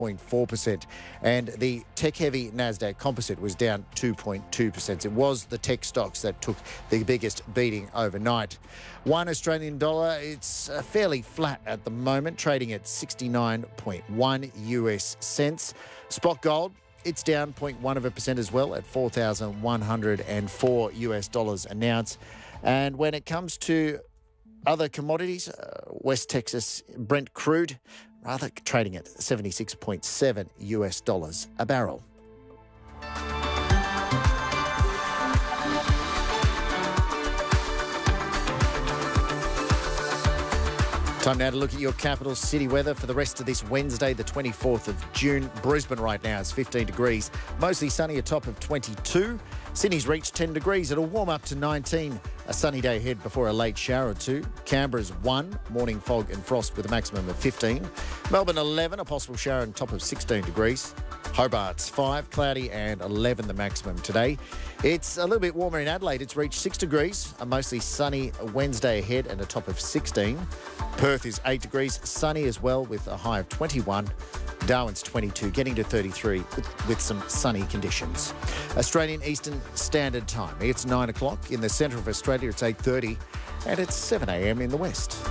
0.4%. And the tech-heavy Nasdaq Composite was down 2.2%. It was the tech stocks that took the biggest beating overnight. One Australian dollar, it's fairly flat at the moment, trading at 69.1 US cents. Spot gold, it's down 0.1% as well at $4,104 US dollars an ounce. And when it comes to other commodities, West Texas Brent crude, rather trading at 76.7 US dollars a barrel. Time now to look at your capital city weather for the rest of this Wednesday, the 24th of June. Brisbane right now is 15 degrees, mostly sunny, a top of 22. Sydney's reached 10 degrees. It'll warm up to 19. A sunny day ahead before a late shower or two. Canberra's 1, morning fog and frost with a maximum of 15. Melbourne 11, a possible shower and top of 16 degrees. Hobart's 5, cloudy and 11 the maximum today. It's a little bit warmer in Adelaide. It's reached 6 degrees. A mostly sunny Wednesday ahead and a top of 16. Perth is 8 degrees, sunny as well with a high of 21. Darwin's 22, getting to 33 with some sunny conditions. Australian Eastern Standard Time. It's 9 o'clock. In the centre of Australia, it's 8:30 and it's 7 a.m. in the west.